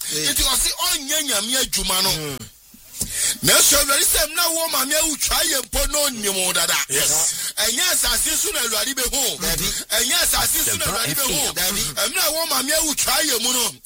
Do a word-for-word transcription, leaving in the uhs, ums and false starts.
It was the onion yamia jumano. Neso very same na wo ma me utwa ye pono nimo dada. Yes. Enya asase su na Awurade be ho. Enya asase su na Awurade be ho. Em na wo ma me utwa ye mu no.